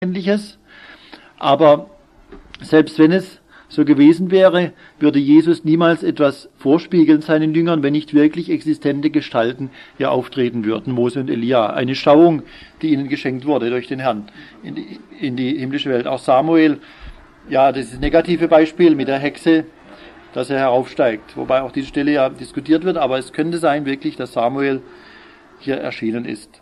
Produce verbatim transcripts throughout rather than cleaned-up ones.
Ähnliches. Aber selbst wenn es so gewesen wäre, würde Jesus niemals etwas vorspiegeln seinen Jüngern, wenn nicht wirklich existente Gestalten hier auftreten würden, Mose und Elia. Eine Schauung, die ihnen geschenkt wurde durch den Herrn in die, in die himmlische Welt. Auch Samuel, ja, das ist das negative Beispiel mit der Hexe, dass er heraufsteigt. Wobei auch diese Stelle ja diskutiert wird, aber es könnte sein wirklich, dass Samuel hier erschienen ist.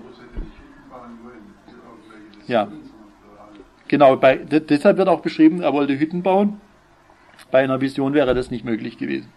Ja, genau, bei, deshalb wird auch beschrieben, er wollte Hütten bauen. Bei einer Vision wäre das nicht möglich gewesen.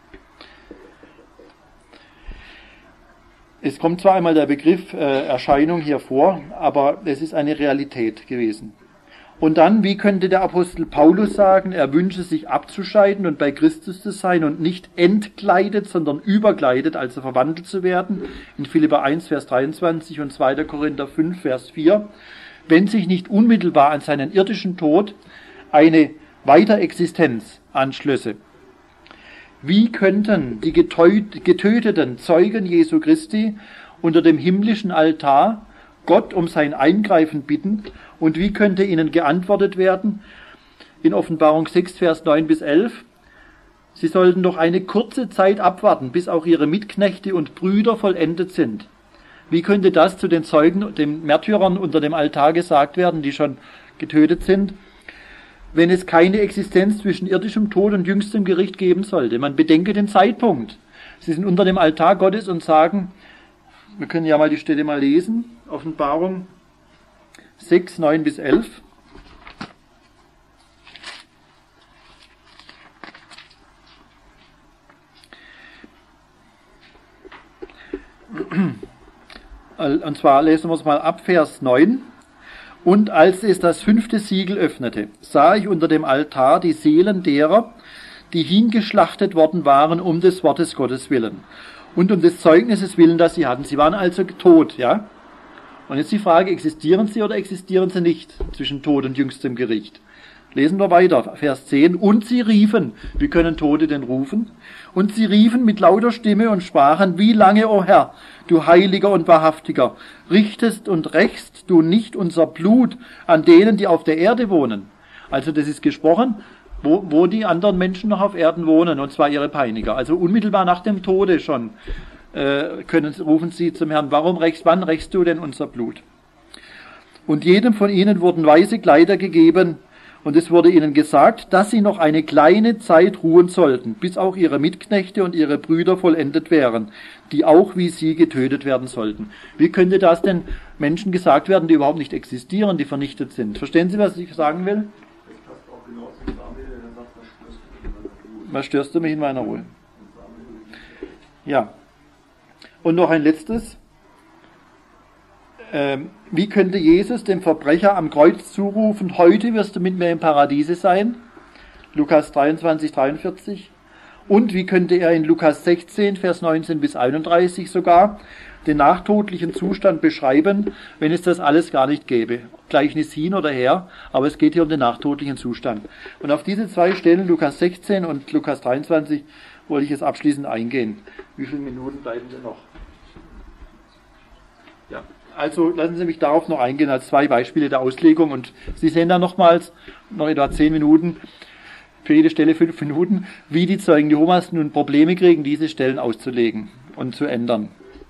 Es kommt zwar einmal der Begriff äh, Erscheinung hier vor, aber es ist eine Realität gewesen. Und dann, wie könnte der Apostel Paulus sagen, er wünsche sich abzuscheiden und bei Christus zu sein und nicht entkleidet, sondern überkleidet, also verwandelt zu werden, in Philipper eins, Vers dreiundzwanzig und zweiter Korinther fünf, Vers vier, wenn sich nicht unmittelbar an seinen irdischen Tod eine Weiterexistenz anschlösse. Wie könnten die getöteten Zeugen Jesu Christi unter dem himmlischen Altar Gott um sein Eingreifen bitten und wie könnte ihnen geantwortet werden? In Offenbarung sechs, Vers neun bis elf. Sie sollten doch eine kurze Zeit abwarten, bis auch ihre Mitknechte und Brüder vollendet sind. Wie könnte das zu den Zeugen, den Märtyrern unter dem Altar gesagt werden, die schon getötet sind, wenn es keine Existenz zwischen irdischem Tod und jüngstem Gericht geben sollte? Man bedenke den Zeitpunkt. Sie sind unter dem Altar Gottes und sagen, wir können ja mal die Stelle mal lesen, Offenbarung sechs, neun bis elf. Und zwar lesen wir es mal ab, Vers neun. Und als es das fünfte Siegel öffnete, sah ich unter dem Altar die Seelen derer, die hingeschlachtet worden waren, um des Wortes Gottes willen und um des Zeugnisses willen, das sie hatten. Sie waren also tot, ja? Und jetzt die Frage, existieren sie oder existieren sie nicht zwischen Tod und jüngstem Gericht? Lesen wir weiter, Vers zehn. Und sie riefen, wie können Tote denn rufen? Und sie riefen mit lauter Stimme und sprachen, wie lange, o Herr, du Heiliger und Wahrhaftiger, richtest und rächst du nicht unser Blut an denen, die auf der Erde wohnen? Also das ist gesprochen, wo, wo die anderen Menschen noch auf Erden wohnen, und zwar ihre Peiniger. Also unmittelbar nach dem Tode schon äh, können, rufen sie zum Herrn, warum rächst, wann rächst du denn unser Blut? Und jedem von ihnen wurden weiße Kleider gegeben, und es wurde ihnen gesagt, dass sie noch eine kleine Zeit ruhen sollten, bis auch ihre Mitknechte und ihre Brüder vollendet wären, die auch wie sie getötet werden sollten. Wie könnte das denn Menschen gesagt werden, die überhaupt nicht existieren, die vernichtet sind? Verstehen Sie, was ich sagen will? Was störst du mich in meiner Ruhe? Ja. Und noch ein letztes. Ähm, wie könnte Jesus dem Verbrecher am Kreuz zurufen, heute wirst du mit mir im Paradiese sein? Lukas dreiundzwanzig, dreiundvierzig. Und wie könnte er in Lukas sechzehn, Vers neunzehn bis einunddreißig sogar den nachtodlichen Zustand beschreiben, wenn es das alles gar nicht gäbe? Gleichnis hin oder her, aber es geht hier um den nachtodlichen Zustand. Und auf diese zwei Stellen, Lukas sechzehn und Lukas dreiundzwanzig, wollte ich jetzt abschließend eingehen. Wie viele Minuten bleiben denn noch? Ja. Also lassen Sie mich darauf noch eingehen als zwei Beispiele der Auslegung und Sie sehen dann nochmals, noch etwa zehn Minuten, für jede Stelle fünf Minuten, wie die Zeugen Jehovas nun Probleme kriegen, diese Stellen auszulegen und zu ändern.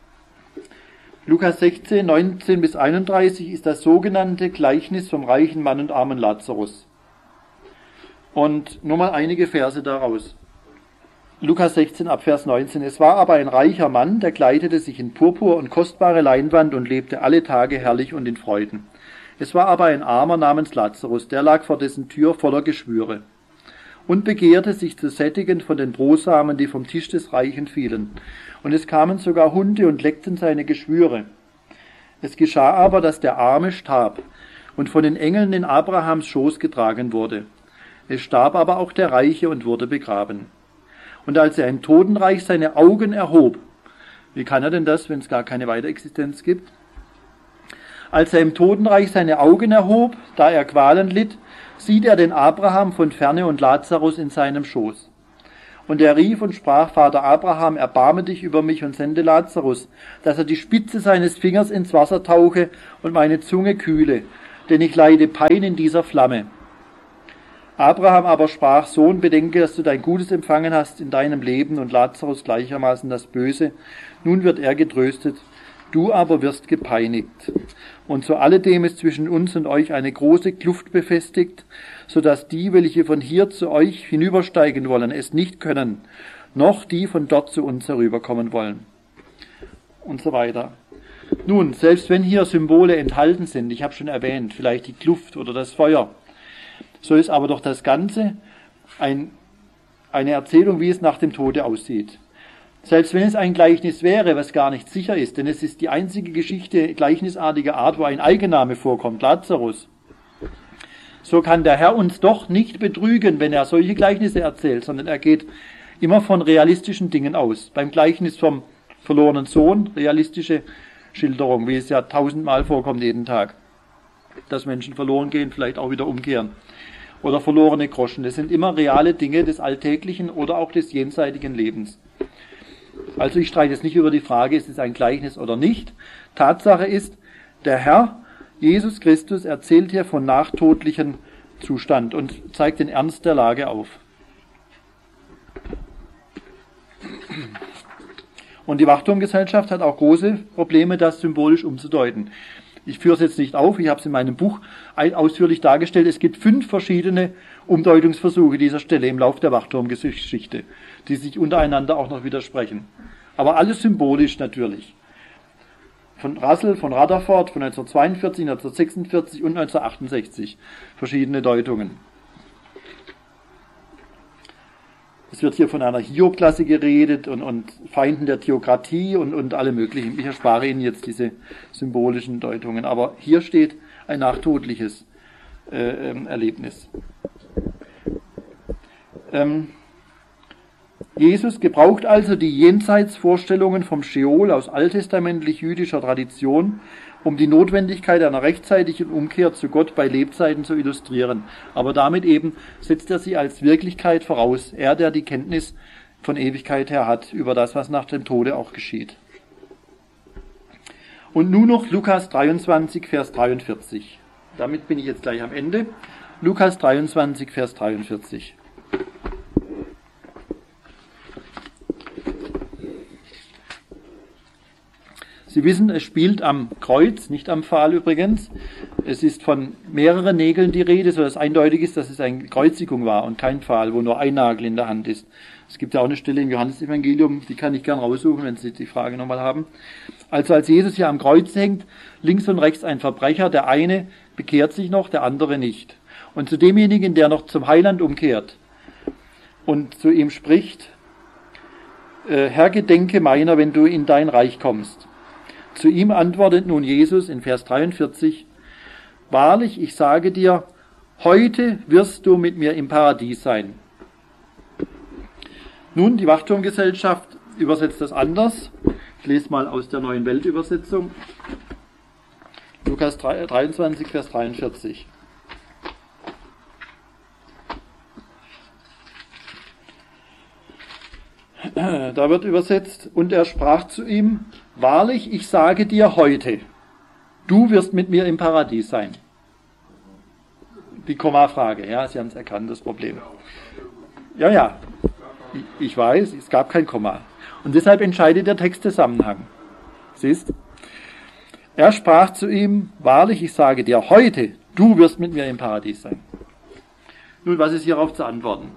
Lukas sechzehn, neunzehn bis einunddreißig ist das sogenannte Gleichnis vom reichen Mann und armen Lazarus. Und nur mal einige Verse daraus. Lukas sechzehn, ab Vers neunzehn. Es war aber ein reicher Mann, der kleidete sich in Purpur und kostbare Leinwand und lebte alle Tage herrlich und in Freuden. Es war aber ein Armer namens Lazarus, der lag vor dessen Tür voller Geschwüre und begehrte, sich zu sättigen von den Brosamen, die vom Tisch des Reichen fielen. Und es kamen sogar Hunde und leckten seine Geschwüre. Es geschah aber, dass der Arme starb und von den Engeln in Abrahams Schoß getragen wurde. Es starb aber auch der Reiche und wurde begraben. Und als er im Totenreich seine Augen erhob, wie kann er denn das, wenn es gar keine Weiterexistenz gibt? Als er im Totenreich seine Augen erhob, da er Qualen litt, sieht er den Abraham von ferne und Lazarus in seinem Schoß. Und er rief und sprach, Vater Abraham, erbarme dich über mich und sende Lazarus, dass er die Spitze seines Fingers ins Wasser tauche und meine Zunge kühle, denn ich leide Pein in dieser Flamme. Abraham aber sprach, Sohn, bedenke, dass du dein Gutes empfangen hast in deinem Leben und Lazarus gleichermaßen das Böse. Nun wird er getröstet, du aber wirst gepeinigt. Und zu alledem ist zwischen uns und euch eine große Kluft befestigt, so dass die, welche von hier zu euch hinübersteigen wollen, es nicht können, noch die von dort zu uns herüberkommen wollen. Und so weiter. Nun, selbst wenn hier Symbole enthalten sind, ich habe schon erwähnt, vielleicht die Kluft oder das Feuer, so ist aber doch das Ganze ein, eine Erzählung, wie es nach dem Tode aussieht. Selbst wenn es ein Gleichnis wäre, was gar nicht sicher ist, denn es ist die einzige Geschichte gleichnisartiger Art, wo ein Eigenname vorkommt, Lazarus, so kann der Herr uns doch nicht betrügen, wenn er solche Gleichnisse erzählt, sondern er geht immer von realistischen Dingen aus. Beim Gleichnis vom verlorenen Sohn, realistische Schilderung, wie es ja tausendmal vorkommt jeden Tag, dass Menschen verloren gehen, vielleicht auch wieder umkehren. Oder verlorene Groschen. Das sind immer reale Dinge des alltäglichen oder auch des jenseitigen Lebens. Also ich streite jetzt nicht über die Frage, ist es ein Gleichnis oder nicht. Tatsache ist, der Herr Jesus Christus erzählt hier von nachtodlichem Zustand und zeigt den Ernst der Lage auf. Und die Wachturmgesellschaft hat auch große Probleme, das symbolisch umzudeuten. Ich führe es jetzt nicht auf, ich habe es in meinem Buch ausführlich dargestellt. Es gibt fünf verschiedene Umdeutungsversuche dieser Stelle im Lauf der Wachturmgeschichte, die sich untereinander auch noch widersprechen. Aber alles symbolisch natürlich. Von Russell, von Rutherford, von neunzehnhundertzweiundvierzig, neunzehnhundertsechsundvierzig und neunzehnhundertachtundsiebzig verschiedene Deutungen. Es wird hier von einer Hiob-Klasse geredet und, und Feinden der Theokratie und, und alle möglichen. Ich erspare Ihnen jetzt diese symbolischen Deutungen. Aber hier steht ein nachtodliches äh, ähm, Erlebnis. Ähm, Jesus gebraucht also die Jenseitsvorstellungen vom Scheol aus alttestamentlich-jüdischer Tradition, um die Notwendigkeit einer rechtzeitigen Umkehr zu Gott bei Lebzeiten zu illustrieren. Aber damit eben setzt er sie als Wirklichkeit voraus. Er, der die Kenntnis von Ewigkeit her hat, über das, was nach dem Tode auch geschieht. Und nun noch Lukas dreiundzwanzig, Vers dreiundvierzig. Damit bin ich jetzt gleich am Ende. Lukas dreiundzwanzig, Vers dreiundvierzig. Sie wissen, es spielt am Kreuz, nicht am Pfahl übrigens. Es ist von mehreren Nägeln die Rede, sodass eindeutig ist, dass es eine Kreuzigung war und kein Pfahl, wo nur ein Nagel in der Hand ist. Es gibt ja auch eine Stelle im Johannesevangelium, die kann ich gern raussuchen, wenn Sie die Frage nochmal haben. Also als Jesus hier am Kreuz hängt, links und rechts ein Verbrecher, der eine bekehrt sich noch, der andere nicht. Und zu demjenigen, der noch zum Heiland umkehrt und zu ihm spricht, Herr, gedenke meiner, wenn du in dein Reich kommst. Zu ihm antwortet nun Jesus in Vers dreiundvierzig, wahrlich, ich sage dir, heute wirst du mit mir im Paradies sein. Nun, die Wachturmgesellschaft übersetzt das anders. Ich lese mal aus der Neuen Weltübersetzung. Lukas dreiundzwanzig, Vers dreiundvierzig. Da wird übersetzt, und er sprach zu ihm, wahrlich, ich sage dir heute, du wirst mit mir im Paradies sein. Die Komma-Frage, ja, Sie haben es erkannt, das Problem. Ja, ja, ich weiß, es gab kein Komma. Und deshalb entscheidet der Textzusammenhang. Siehst? Er sprach zu ihm, wahrlich, ich sage dir heute, du wirst mit mir im Paradies sein. Nun, was ist hierauf zu antworten?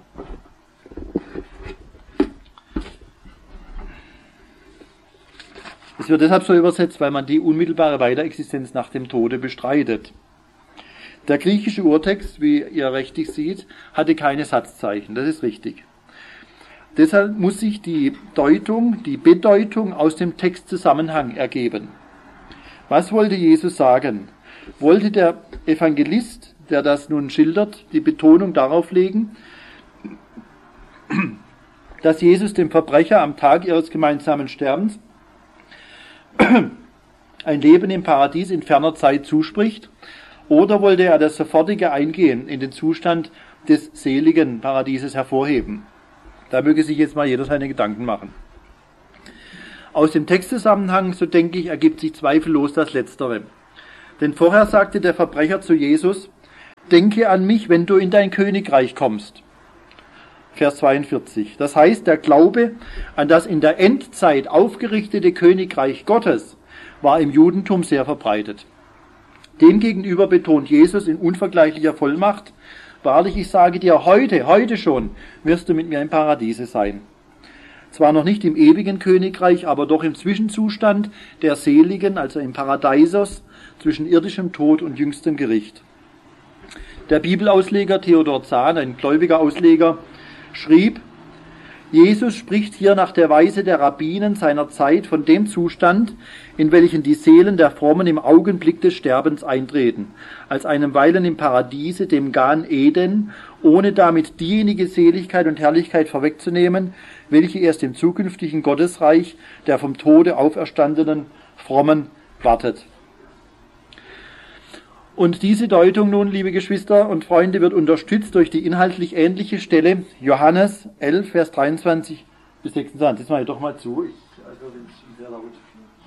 Es wird deshalb so übersetzt, weil man die unmittelbare Weiterexistenz nach dem Tode bestreitet. Der griechische Urtext, wie ihr richtig seht, hatte keine Satzzeichen. Das ist richtig. Deshalb muss sich die Deutung, die Bedeutung aus dem Textzusammenhang ergeben. Was wollte Jesus sagen? Wollte der Evangelist, der das nun schildert, die Betonung darauf legen, dass Jesus dem Verbrecher am Tag ihres gemeinsamen Sterbens ein Leben im Paradies in ferner Zeit zuspricht, oder wollte er das sofortige Eingehen in den Zustand des seligen Paradieses hervorheben? Da möge sich jetzt mal jeder seine Gedanken machen. Aus dem Textzusammenhang, so denke ich, ergibt sich zweifellos das Letztere. Denn vorher sagte der Verbrecher zu Jesus, denke an mich, wenn du in dein Königreich kommst. Vers zweiundvierzig. Das heißt, der Glaube an das in der Endzeit aufgerichtete Königreich Gottes war im Judentum sehr verbreitet. Demgegenüber betont Jesus in unvergleichlicher Vollmacht, wahrlich, ich sage dir, heute, heute schon, wirst du mit mir im Paradiese sein. Zwar noch nicht im ewigen Königreich, aber doch im Zwischenzustand der Seligen, also im Paradeisos, zwischen irdischem Tod und jüngstem Gericht. Der Bibelausleger Theodor Zahn, ein gläubiger Ausleger, schrieb, Jesus spricht hier nach der Weise der Rabbinen seiner Zeit von dem Zustand, in welchen die Seelen der Frommen im Augenblick des Sterbens eintreten, als einem Weilen im Paradiese, dem Gan Eden, ohne damit diejenige Seligkeit und Herrlichkeit vorwegzunehmen, welche erst im zukünftigen Gottesreich der vom Tode auferstandenen Frommen wartet. Und diese Deutung nun, liebe Geschwister und Freunde, wird unterstützt durch die inhaltlich ähnliche Stelle Johannes elf, Vers dreiundzwanzig bis sechsundzwanzig. Das mache ich doch mal zu. Ich, also, das ist sehr laut.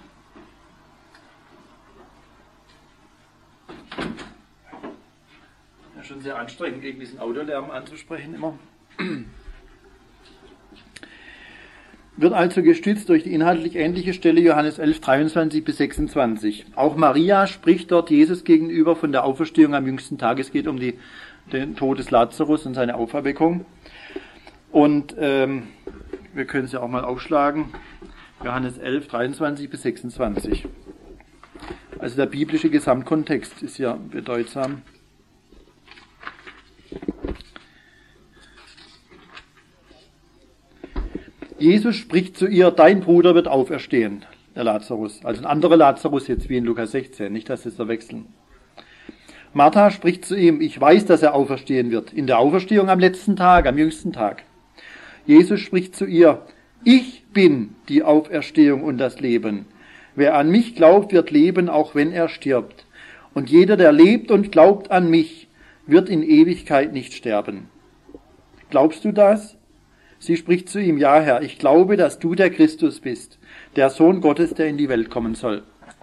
Ja, schon sehr anstrengend, gegen diesen Autolärm anzusprechen immer. Wird also gestützt durch die inhaltlich ähnliche Stelle Johannes elf, dreiundzwanzig bis sechsundzwanzig. Auch Maria spricht dort Jesus gegenüber von der Auferstehung am jüngsten Tag. Es geht um die, den Tod des Lazarus und seine Auferweckung. Und ähm, wir können es ja auch mal aufschlagen. Johannes elf, dreiundzwanzig bis sechsundzwanzig. Also der biblische Gesamtkontext ist ja bedeutsam. Jesus spricht zu ihr, dein Bruder wird auferstehen, der Lazarus. Also ein anderer Lazarus jetzt wie in Lukas sechzehn, nicht, dass sie es verwechseln. Martha spricht zu ihm, ich weiß, dass er auferstehen wird, in der Auferstehung am letzten Tag, am jüngsten Tag. Jesus spricht zu ihr, ich bin die Auferstehung und das Leben. Wer an mich glaubt, wird leben, auch wenn er stirbt. Und jeder, der lebt und glaubt an mich, wird in Ewigkeit nicht sterben. Glaubst du das? Sie spricht zu ihm, ja Herr, ich glaube, dass du der Christus bist, der Sohn Gottes, der in die Welt kommen soll.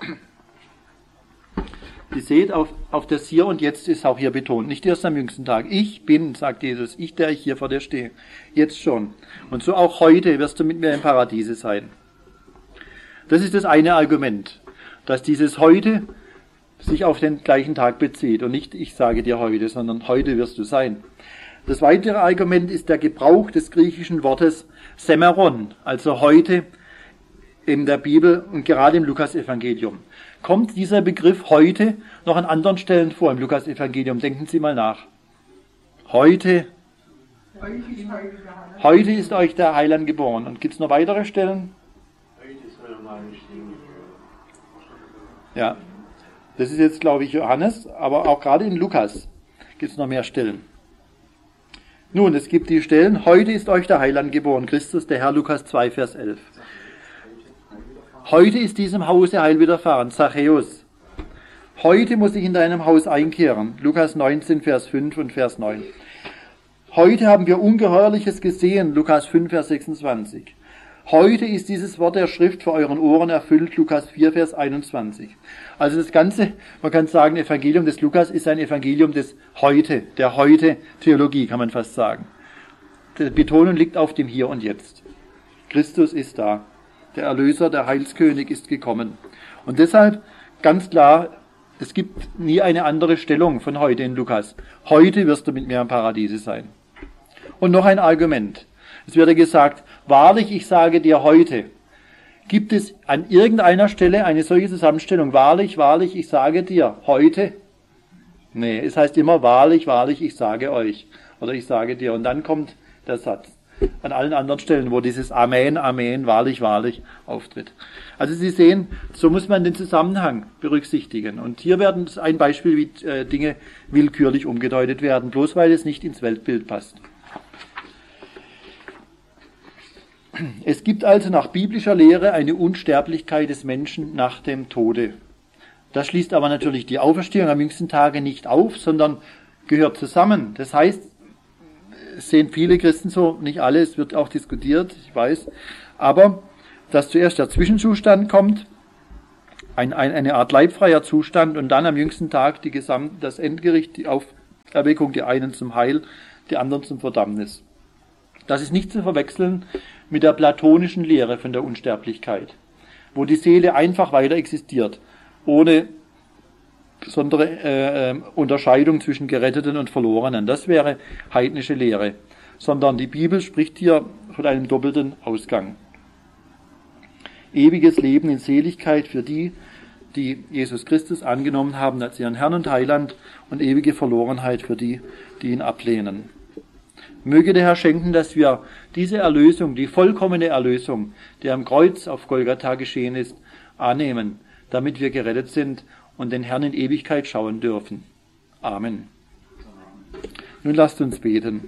Ihr seht, auf, auf das Hier und Jetzt ist auch hier betont, nicht erst am jüngsten Tag. Ich bin, sagt Jesus, ich, der ich hier vor dir stehe, jetzt schon. Und so auch heute wirst du mit mir im Paradiese sein. Das ist das eine Argument, dass dieses heute sich auf den gleichen Tag bezieht und nicht ich sage dir heute, sondern heute wirst du sein. Das weitere Argument ist der Gebrauch des griechischen Wortes Semeron, also heute in der Bibel und gerade im Lukasevangelium. Kommt dieser Begriff heute noch an anderen Stellen vor im Lukasevangelium? Denken Sie mal nach. Heute, heute ist euch der Heiland geboren. Und gibt es noch weitere Stellen? Ja, das ist jetzt, glaube ich, Johannes, aber auch gerade in Lukas gibt es noch mehr Stellen. Nun, es gibt die Stellen, heute ist euch der Heiland geboren, Christus, der Herr, Lukas zwei, Vers elf. Heute ist diesem Hause Heil widerfahren, Zachäus. Heute muss ich in deinem Haus einkehren, Lukas neunzehn, Vers fünf und Vers neun. Heute haben wir Ungeheuerliches gesehen, Lukas fünf, Vers sechsundzwanzig. Heute ist dieses Wort der Schrift vor euren Ohren erfüllt, Lukas vier, Vers einundzwanzig. Also das Ganze, man kann sagen, Evangelium des Lukas ist ein Evangelium des Heute, der Heute-Theologie, kann man fast sagen. Die Betonung liegt auf dem Hier und Jetzt. Christus ist da. Der Erlöser, der Heilskönig ist gekommen. Und deshalb ganz klar, es gibt nie eine andere Stellung von heute in Lukas. Heute wirst du mit mir im Paradiese sein. Und noch ein Argument. Es wird ja gesagt, wahrlich, ich sage dir heute. Gibt es an irgendeiner Stelle eine solche Zusammenstellung? Wahrlich, wahrlich, ich sage dir heute? Nee, es heißt immer wahrlich, wahrlich, ich sage euch. Oder ich sage dir. Und dann kommt der Satz. An allen anderen Stellen, wo dieses Amen, Amen, wahrlich, wahrlich auftritt. Also Sie sehen, so muss man den Zusammenhang berücksichtigen. Und hier werden ein Beispiel, wie äh, Dinge willkürlich umgedeutet werden, bloß weil es nicht ins Weltbild passt. Es gibt also nach biblischer Lehre eine Unsterblichkeit des Menschen nach dem Tode. Das schließt aber natürlich die Auferstehung am jüngsten Tage nicht auf, sondern gehört zusammen. Das heißt, es sehen viele Christen so, nicht alle, es wird auch diskutiert, ich weiß, aber dass zuerst der Zwischenzustand kommt, ein, ein, eine Art leibfreier Zustand und dann am jüngsten Tag die Gesamt, das Endgericht, die Auferweckung, die einen zum Heil, die anderen zum Verdammnis. Das ist nicht zu verwechseln mit der platonischen Lehre von der Unsterblichkeit, wo die Seele einfach weiter existiert, ohne besondere äh, Unterscheidung zwischen Geretteten und Verlorenen. Das wäre heidnische Lehre, sondern die Bibel spricht hier von einem doppelten Ausgang. Ewiges Leben in Seligkeit für die, die Jesus Christus angenommen haben als ihren Herrn und Heiland, und ewige Verlorenheit für die, die ihn ablehnen. Möge der Herr schenken, dass wir diese Erlösung, die vollkommene Erlösung, die am Kreuz auf Golgatha geschehen ist, annehmen, damit wir gerettet sind und den Herrn in Ewigkeit schauen dürfen. Amen. Nun lasst uns beten.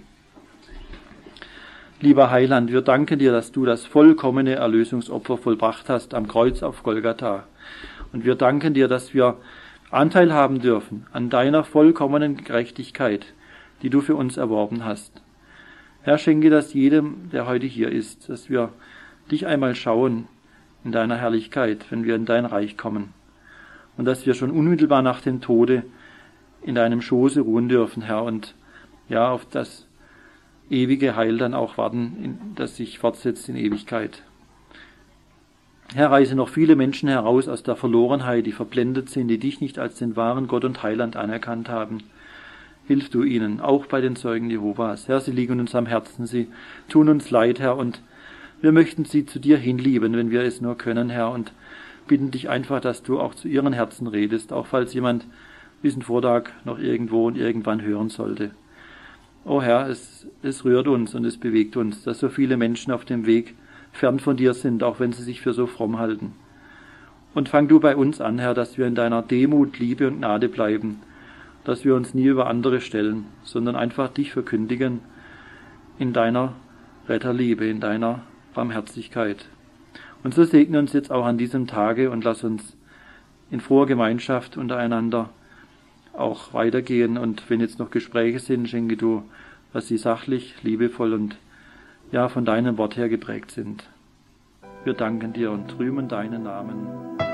Lieber Heiland, wir danken dir, dass du das vollkommene Erlösungsopfer vollbracht hast am Kreuz auf Golgatha. Und wir danken dir, dass wir Anteil haben dürfen an deiner vollkommenen Gerechtigkeit, die du für uns erworben hast. Herr, schenke das jedem, der heute hier ist, dass wir dich einmal schauen in deiner Herrlichkeit, wenn wir in dein Reich kommen. Und dass wir schon unmittelbar nach dem Tode in deinem Schoße ruhen dürfen, Herr, und ja, auf das ewige Heil dann auch warten, das sich fortsetzt in Ewigkeit. Herr, reiße noch viele Menschen heraus aus der Verlorenheit, die verblendet sind, die dich nicht als den wahren Gott und Heiland anerkannt haben. Hilf du ihnen, auch bei den Zeugen Jehovas. Herr, sie liegen uns am Herzen, sie tun uns leid, Herr, und wir möchten sie zu dir hinlieben, wenn wir es nur können, Herr, und bitten dich einfach, dass du auch zu ihren Herzen redest, auch falls jemand diesen Vortrag noch irgendwo und irgendwann hören sollte. O Herr, es, es rührt uns und es bewegt uns, dass so viele Menschen auf dem Weg fern von dir sind, auch wenn sie sich für so fromm halten. Und fang du bei uns an, Herr, dass wir in deiner Demut, Liebe und Gnade bleiben, dass wir uns nie über andere stellen, sondern einfach dich verkündigen in deiner Retterliebe, in deiner Barmherzigkeit. Und so segne uns jetzt auch an diesem Tage und lass uns in froher Gemeinschaft untereinander auch weitergehen, und wenn jetzt noch Gespräche sind, schenke du, dass sie sachlich, liebevoll und ja von deinem Wort her geprägt sind. Wir danken dir und rühmen deinen Namen.